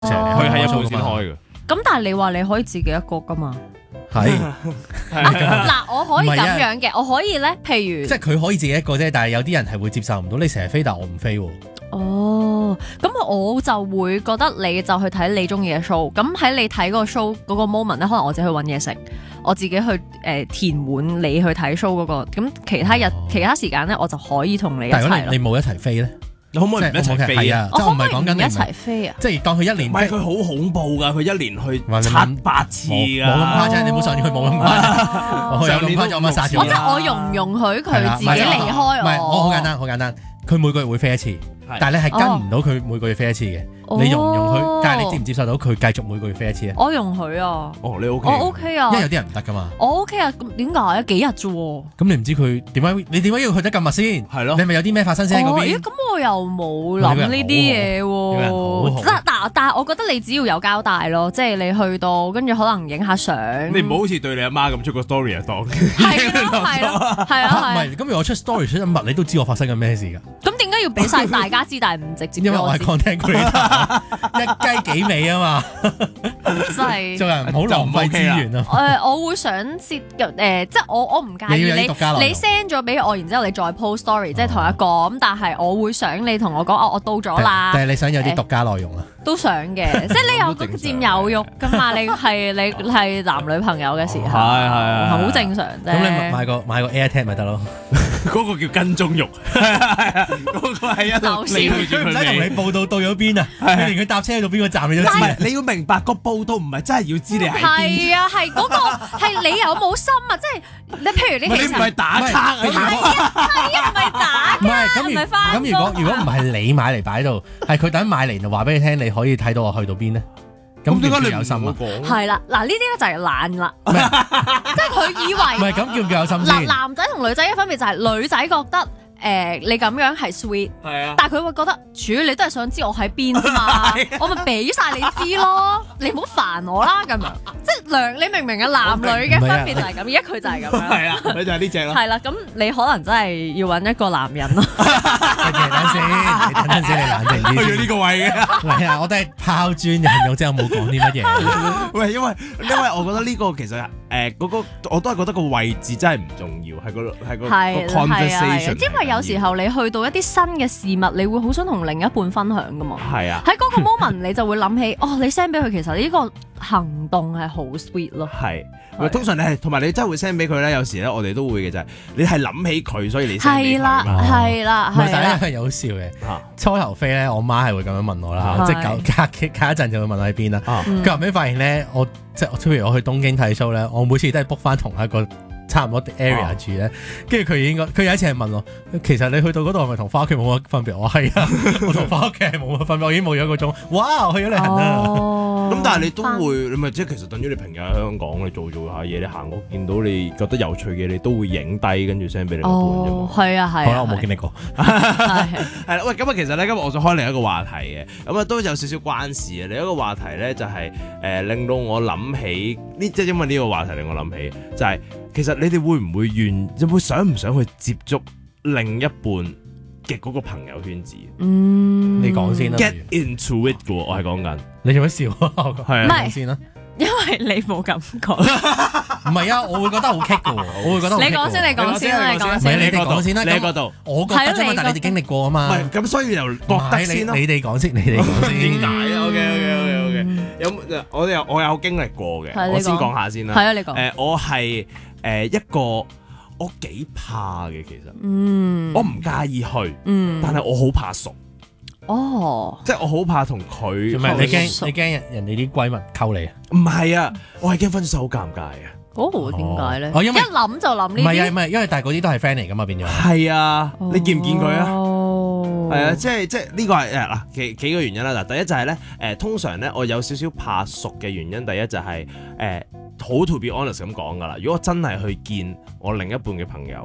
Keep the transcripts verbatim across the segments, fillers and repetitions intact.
佢係一半先開嘅。 咁但係你話你可以自己一個噶嘛？ 係嗱，我可以咁樣嘅，我可以咧，譬如即係佢可以自己一個啫，但係有啲人係會接受唔到你成日飛，但我唔飛喎。 哦，咁我就會覺得你就去睇你中意嘅 show， 咁喺你睇嗰個 show 嗰個 moment 咧，可能我自己去揾嘢食，我自己去誒、呃、填滿你去睇 show 嗰、嗰個，咁其他日、哦、其他時間咧，我就可以同你一齊咯。但係如果你冇一齊飛咧？ 你可唔可以唔一齊飛啊？ 我可唔可以唔一齊飛啊？ 即係當佢一年， 唔係佢好恐怖噶，佢一年去七八次噶， 冇咁誇張，你唔好上去，冇咁誇張。我有咁誇張乜殺住？ 我即係我容唔容許佢自己離開我？ 唔係，我好簡單，好簡單。佢每個月會飛一次，但係你係跟唔到佢每個月飛一次嘅。你容唔容許？但係你接唔接受到佢繼續每個月飛一次啊？ 我容許啊。 哦，你 OK？ 我 OK 啊。 因為有啲人唔得噶嘛。 我 OK 啊。咁點解？幾日啫喎？ 咁你唔知佢點解？你點解要去得咁密先？係咯。你係咪有啲咩發生先喺嗰邊？ 咁我又冇諗呢啲嘢喎。但但但係我覺得你只要有交代咯，即係你去到跟住可能影下相。 你唔好好似對你阿媽咁出個 story 啊當。 係咯係咯係啊。 唔係，咁如果我出 story 出咗密，你都知我發生緊咩事㗎？ 咁點解要俾晒大家知，但係唔直接？ 因為我係 content creator，一雞幾尾啊嘛， 真係做人唔好浪費資源啊！ 誒，我會想接誒，即係我我唔介意你你 send 咗俾我，然之後你再 post story，即係同一個咁，但係我會想你同我講，哦，我到咗啦。但係你想有啲獨家內容啊？都想嘅，即係你有佔有欲噶嘛？你係你係男女朋友嘅時候，係係好正常啫。咁你買個買個 AirTag 咪得咯？ 嗰個叫跟蹤欲，嗰個係一路你唔使同你報道到咗邊啊？你連佢搭車去到邊個站你都知。 唔係你要明白個報道唔係真係要知你喺邊。 係啊，係嗰個係你有冇心啊？即係你譬如你其實你唔係打卡啊？ 係啊係啊，唔係打唔係咁如咁如果如果唔係你買嚟擺度，係佢等買嚟就話俾你聽，你可以睇到我去到邊咧？咁點解你有心啊？ 係啦，嗱呢啲咧就係懶啦，即係佢以為唔係咁叫唔叫有心先？ 嗱，男仔同女仔嘅分別就係女仔覺得誒你咁樣係 sweet， 係啊， 但係佢會覺得，主你都係想知我喺邊啫嘛，我咪俾晒你知咯，你唔好煩我啦咁樣，即係兩你明唔明啊？男女嘅分別就係咁，而家佢就係咁樣， 係啊，佢就係呢隻咯。 係啦，咁你可能真係要揾一個男人咯。 等陣先，你等陣先，你冷靜啲。 去咗呢個位嘅， 係啊，我都係拋磚引玉，即係我冇講啲乜嘢。 喂，因為因為我覺得呢個其實誒嗰個我都係覺得個位置真係唔重要，係個係個個 conversation。 因為有時候你去到一啲新嘅事物，你會好想同另一半分享噶嘛。 係啊， 喺嗰個 moment 你就會諗起，哦，你 send 俾佢，其實呢個行動係好 sweet 咯。 係，通常你係同埋你真係會 send 俾佢咧，有時咧我哋都會嘅就係，你係諗起佢，所以你 send 俾佢嘛。 係啦，係啦， 係啦。係有好笑嘅，初頭飛咧，我媽係會咁樣問我啦，即係隔隔隔一陣就會問我喺邊啦。佢後尾發現咧，我即係譬如我去東京睇 show 咧，我每次都係 book 翻同一個差唔多 area 住咧，跟住佢應該佢有一次係問我，其實你去到嗰度係咪同翻屋企冇乜分別？我話係啊，我同翻屋企係冇乜分別，我已經冇咗嗰種，哇，我去咗旅行啦。 咁但係你都會，你咪即係其實等於你平日喺香港，你做做下嘢，你行過見到你覺得有趣嘅，你都會影低跟住 send 俾你個伴啫嘛。 係啊係。 好啦，我冇經歷過。 係啦，喂，咁啊，其實咧今日我想開另一個話題嘅，咁啊都有少少關事嘅。另一個話題咧就係誒令到我諗起呢，即係因為呢個話題令我諗起就係。其實你哋會唔會願，有冇想唔想去接觸另一半嘅嗰個朋友圈子？ 嗯， 你講先啦。 Get into it 嘅喎，我係講緊。 你做乜笑啊？ 係啊，講先啦。 因為你冇感覺。 唔係啊，我會覺得好棘嘅喎，我會覺得好棘。 你講先，你講先，你講先。 唔係你哋講先啦。 你喺嗰度， 我覺得啫嘛，但係你哋經歷過啊嘛。 唔係咁，所以又覺得先咯。 你哋講先，你哋講先。 點解啊？OK OK OK OK。有我有我有經歷過嘅，我先講下先啦。 係啊，你講。 誒，我係。誒、呃、一個我幾怕嘅其實， 嗯， 我唔介意去， 嗯， 但係我好怕熟， 哦， 即係我好怕同佢， 唔係你驚你驚人哋啲閨蜜溝你啊？ 唔係啊，我係驚分手好尷尬啊！ 哦，點解咧？ 哦，因為一諗就諗呢啲， 唔係啊，唔係，因為但係嗰啲都係 friend 嚟噶嘛，變咗係啊，你見唔見佢啊？ 哦， 係啊，即係即係呢個係誒嗱幾幾個原因啦。嗱，第一就係咧誒，通常咧我有少少怕熟嘅原因，第一就係、是、誒。呃好 to be honest 咁講噶啦，如果我真係去見我另一半嘅朋友，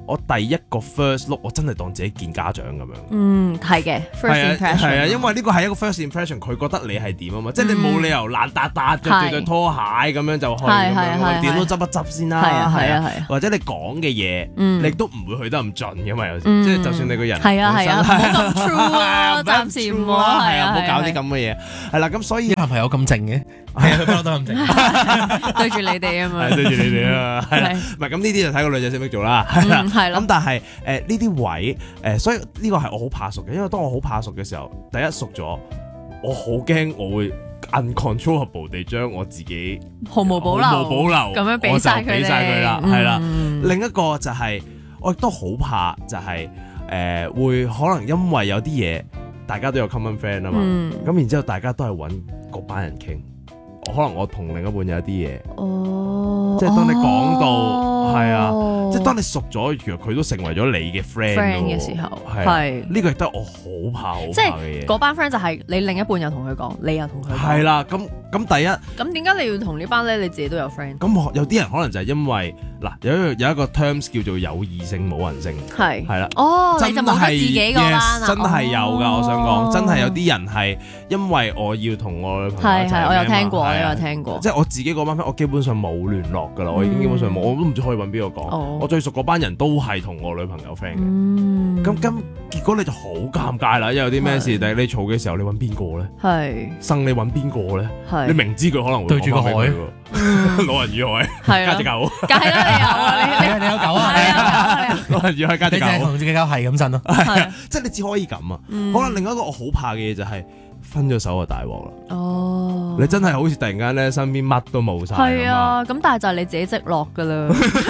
我第一個 first look 我真係當自己見家長咁樣。 嗯，係嘅 first impression 係啊，因為呢個係一個 first impression， 佢覺得你係點啊嘛，即係你冇理由爛笪笪着住對拖鞋咁樣就去咁樣，點都執一執先啦。 係啊係啊係。 或者你講嘅嘢，你都唔會去得咁盡嘅嘛，有時即係就算你個人係啊係啊，唔好咁 true 啊，暫時唔好係啊， 唔好搞啲咁嘅嘢。係啦，咁所以男朋友咁靜嘅，係啊，佢不嬲都咁靜， 對住你哋啊嘛， 對住你哋啊嘛，係啦，唔係咁呢啲就睇個女仔識唔識做啦，係啦，係咯。咁但係誒呢啲位誒，所以呢個係我好怕熟嘅，因為當我好怕熟嘅時候，第一熟咗，我好驚我會 uncontrollable 地將我自己毫無保留、 毫無保留咁樣俾晒佢哋啦，係啦。另一個就係我亦都好怕，就係誒會可能因為有啲嘢大家都有 common friend 啊嘛，咁然之後大家都係揾嗰班人傾，可能我同另一半有啲嘢，哦，即係當你講到係啊。即係當你熟咗，原來佢都成為咗你嘅 friend 嘅時候， 係呢個亦都係我好怕好怕嘅嘢。 嗰班 friend 就係你另一半又同佢講，你又同佢講。 係啦，咁咁第一， 咁點解你要同呢班咧？你自己都有 friend。 咁有啲人可能就係因為嗱，有一有一個 terms 叫做有異性冇人性，係係啦。 哦，你就冇得自己嗰班啊？ 真係有㗎，我想講，真係有啲人係因為我要同我女朋友一齊， 係係，我有聽過，我有聽過。 即係我自己嗰班 friend，我基本上冇聯絡㗎啦，我已經基本上冇，我都唔知可以揾邊個講。我最熟嗰班人都係同我女朋友 friend 嘅，咁咁結果你就好尷尬啦，因為有啲咩事，但係你嘈嘅時候，你揾邊個咧？係生你揾邊個咧？你明知佢可能會對住個海， 老人與海，加隻狗， 梗係啦，你有啊，你你有狗啊， 老人與海加隻狗， 同隻狗係咁震咯， 係即係你只可以咁啊。可能另一個我好怕嘅嘢就係分咗手就大鑊啦。哦，你真係好似突然間咧，身邊乜都冇晒。 係啊，咁但係就係你自己積落噶啦。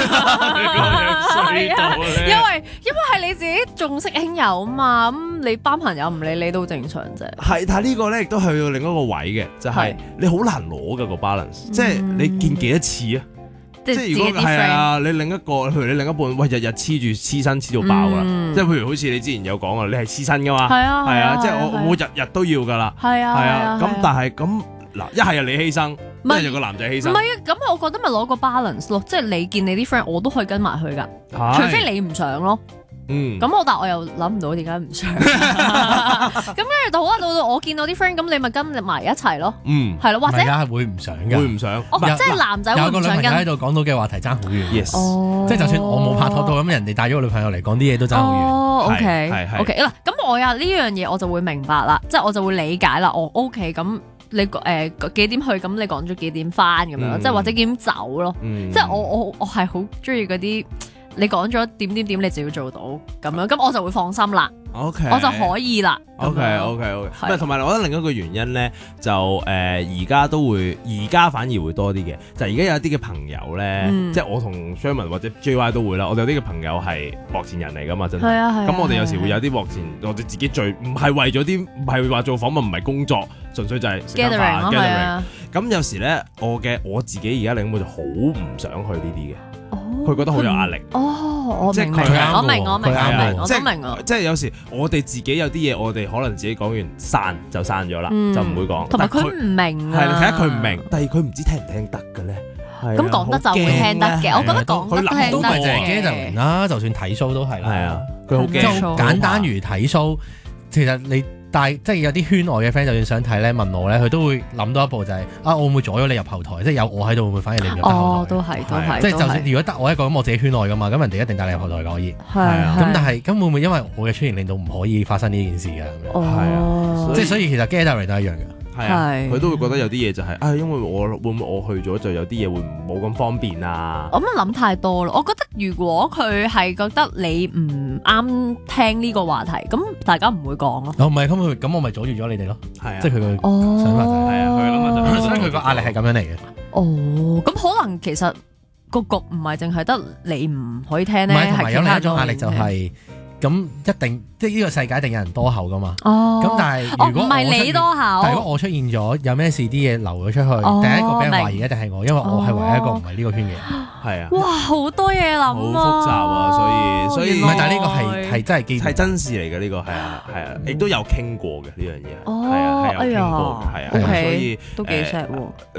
係啊，因為因為係你自己重色輕友啊嘛，咁你班朋友唔理你都正常啫。 係，但係呢個咧亦都去到另一個位嘅，就係你好難攞噶個 balance，即係你見幾多次啊？即係如果係啊，你另一個，譬如你另一半，喂日日黐住黐身黐到爆啦，即係譬如好似你之前有講啊，你係黐身噶嘛，係啊，係啊，即係我我日日都要噶啦，係啊，係啊，咁但係咁嗱，一係你犧牲，一係有個男仔犧牲， 唔係啊，咁我覺得咪攞個 balance 咯，即係你見你啲 friend，我都可以跟埋去噶，除非你唔想咯。嗯，咁我但我又諗唔到點解唔想，咁跟住到啊到到我見到啲 friend，咁你咪跟埋一齊咯，嗯，係咯，或者係會唔想嘅， 會唔想， 即係男仔有個女朋友喺度講到嘅話題爭好遠 ，yes， 即係就算我冇拍拖到，咁人哋帶咗個女朋友嚟講啲嘢都爭好遠， 哦 ，OK，係 OK 嗱，咁我有呢樣嘢我就會明白啦，即係我就會理解啦，我 OK 咁你誒幾點去，咁你講咗幾點翻咁樣，即係或者幾點走咯，即係我我我係好中意嗰啲。你講咗點點點，你就要做到咁樣，咁我就會放心啦。OK，我就可以啦。 OK OK OK，唔係同埋，我覺得另一個原因咧，就誒而家都會，而家反而會多啲嘅，就係而家有一啲嘅朋友咧，即係我同 Sherman 或者 J Y 都會啦。我哋有啲嘅朋友係幕前人嚟噶嘛，真係。係啊係。咁我哋有時會有啲幕前，我哋自己聚，唔係為咗啲，唔係話做訪問，唔係工作，純粹就係 gathering gathering。 咁有時咧，我嘅我自己而家另一半就好唔想去呢啲嘅。佢覺得好有壓力。哦， 我明，我明，我明，我明，我都明啊。 即係有時我哋自己有啲嘢，我哋可能自己講完散就散咗啦，就唔會講。 同埋佢唔明啊。 係啦，第一佢唔明，第二佢唔知聽唔聽得嘅咧。 咁講得就會聽得嘅，我覺得講得聽得嘅。就明啦，就算睇 show 都係啦。 係啊，佢好驚。 簡單如睇 show，其實你。但係即係有啲圈外嘅 friend，就算想睇咧，問我咧，佢都會諗多一步，就係啊，我會唔會阻咗你入後台？即係有我喺度，會唔會反而你唔入後台？ 哦，都係，都係。 即係就算如果得我一個咁，我自己圈內噶嘛，咁人哋一定帶你入後台可以。係啊。咁但係咁會唔會因為我嘅出現令到唔可以發生呢件事嘅？ 哦。係啊。即係所以其實 gathering 都係一樣嘅。 係啊。佢都會覺得有啲嘢就係啊，因為我會唔會我去咗就有啲嘢會冇咁方便啊？ 我咁諗太多啦。我覺得如果佢係覺得你唔啱聽呢個話題，咁大家唔會講咯。 哦，唔係，咁佢咁我咪阻住咗你哋咯。係啊，即係佢個想法就係啊，佢諗下就，所以佢個壓力係咁樣嚟嘅。 哦，咁可能其實個局唔係淨係得你唔可以聽咧， 係同埋有另一種壓力就係。咁一定即係呢個世界一定有人多口噶嘛？哦，咁但係如果唔係你多口， 但係如果我出現咗有咩事啲嘢流咗出去，第一個俾人懷疑一定係我，因為我係唯一一個唔係呢個圈嘅人。係啊， 哇，好多嘢諗啊， 好複雜啊，所以所以唔係，但係呢個係係真係係真事嚟嘅呢個係啊係啊，亦都有傾過嘅呢樣嘢，係啊係有傾過嘅，係啊，所以都幾錫喎。 誒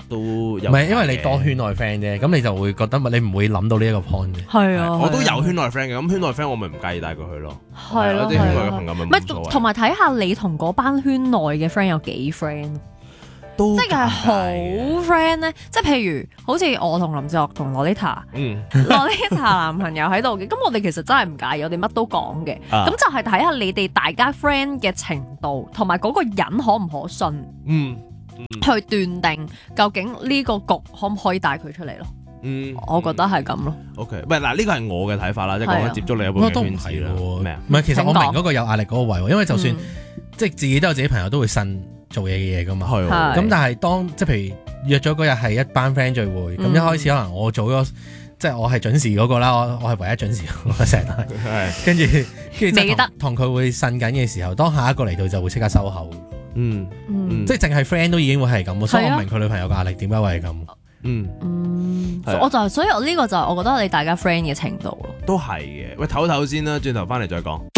都有。 唔係因為你多圈內 friend 啫，咁你就會覺得你唔會諗到呢一個 point 嘅。 係啊， 我都有圈內 friend 嘅，咁圈內 friend 我咪唔介意帶佢去咯。 係咯， 啲圈內嘅朋友咪冇所謂。 同埋睇下你同嗰班圈內嘅 friend 有幾 friend。即係好 friend 咧，即係譬如好似我同林志樂同 Lolita，嗯，Lolita 男朋友喺度嘅，咁我哋其實真係唔介意，我哋乜都講嘅，咁、啊、就係睇下你哋大家 friend 嘅程度，同埋嗰個人可唔可信，嗯，嗯去斷定究竟呢個局可唔可以帶佢出嚟咯。嗯，我覺得係咁咯。 OK， 唔係嗱，呢個係我嘅睇法啦，即係講緊接觸另一半嘅圈子啦。咩啊？ 唔係，其實我明嗰個有壓力嗰個位，因為就算、嗯、即係自己都有自己朋友都會信做嘢嘅嘢噶嘛，咁但係當即係譬如約咗嗰日係一班 friend 聚會，咁、嗯、一開始可能我做咗，即係我係準時嗰個啦，我我係唯一準時嗰個成日，跟住跟住即係同佢會呻緊嘅時候，當下一個嚟到就會即刻收口，嗯，嗯即係淨係 friend 都已經會係咁，所以我明佢女朋友嘅壓力點解會係咁，嗯嗯，我就所以我呢個就係我覺得你大家 friend 嘅程度咯， 都係嘅，喂，唞唞先啦，轉頭翻嚟再講。